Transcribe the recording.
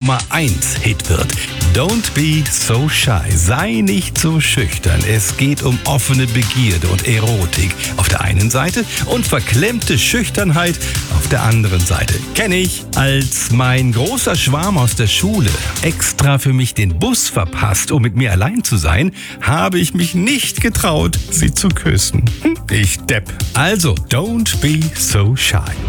Nummer 1 Hit wird. Don't be so shy. Sei nicht so schüchtern. Es geht um offene Begierde und Erotik auf der einen Seite und verklemmte Schüchternheit auf der anderen Seite. Kenn ich. Als mein großer Schwarm aus der Schule extra für mich den Bus verpasst, um mit mir allein zu sein, habe ich mich nicht getraut, sie zu küssen. Ich Depp. Also, don't be so shy.